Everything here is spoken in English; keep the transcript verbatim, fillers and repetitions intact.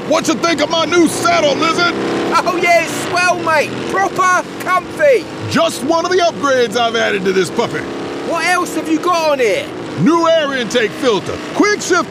What you think of my new saddle, Lizard? Oh yeah, it's swell, mate. Proper comfy. Just one of the upgrades I've added to this puppy. What else have you got on here? New air intake filter, quick shift